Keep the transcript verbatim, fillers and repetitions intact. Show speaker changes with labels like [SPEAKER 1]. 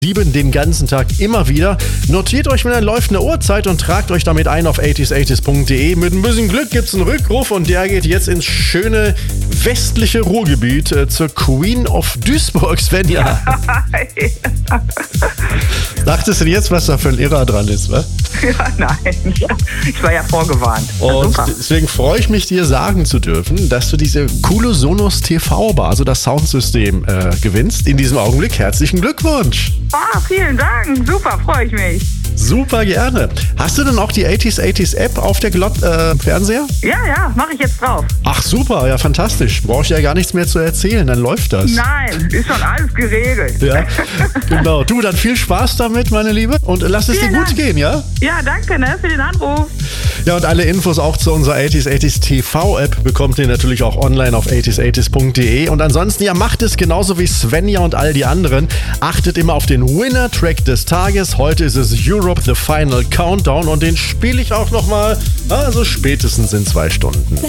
[SPEAKER 1] sieben den ganzen Tag immer wieder. Notiert euch, wenn er läuft, eine Uhrzeit und tragt euch damit ein auf achtziger achtzig punkt de. Mit ein bisschen Glück gibt's einen Rückruf und der geht jetzt ins schöne westliche Ruhrgebiet äh, zur Queen of Duisburg, Svenja. Dachtest du jetzt, was da für ein Irrer dran ist, wa?
[SPEAKER 2] Ja, nein. Ich war ja vorgewarnt.
[SPEAKER 1] Und deswegen freue ich mich, dir sagen zu dürfen, dass du diese coole Sonos T V-Bar, also das Soundsystem, äh, gewinnst. In diesem Augenblick herzlichen Glückwunsch.
[SPEAKER 2] Ah, vielen Dank. Super, freue ich mich.
[SPEAKER 1] Super gerne. Hast du denn auch die achtziger achtzig App auf der Glott äh, Fernseher?
[SPEAKER 2] Ja, ja, mache ich jetzt drauf.
[SPEAKER 1] Ach super, ja fantastisch. Brauche ich ja gar nichts mehr zu erzählen, dann läuft das.
[SPEAKER 2] Nein, ist schon alles geregelt.
[SPEAKER 1] Ja, genau. Du, dann viel Spaß damit, meine Liebe. Und lass es
[SPEAKER 2] Vielen
[SPEAKER 1] dir gut
[SPEAKER 2] Dank.
[SPEAKER 1] gehen, ja?
[SPEAKER 2] Ja, danke ne, für den Anruf.
[SPEAKER 1] Ja, und alle Infos auch zu unserer achtziger achtzig T V-App bekommt ihr natürlich auch online auf achtziger achtzig punkt de. Und ansonsten, ja, macht es genauso wie Svenja und all die anderen. Achtet immer auf den Winner-Track des Tages. Heute ist es Europe The Final Countdown und den spiele ich auch nochmal, also spätestens in zwei Stunden.